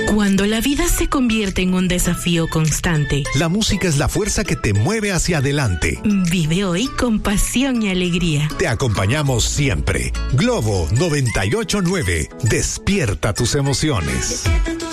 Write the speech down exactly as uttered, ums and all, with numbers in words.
Cuando la vida se convierte en un desafío constante, la música es la fuerza que te mueve hacia adelante. Vive hoy con pasión y alegría. Te acompañamos siempre. Globo noventa y ocho nueve. Despierta tus emociones.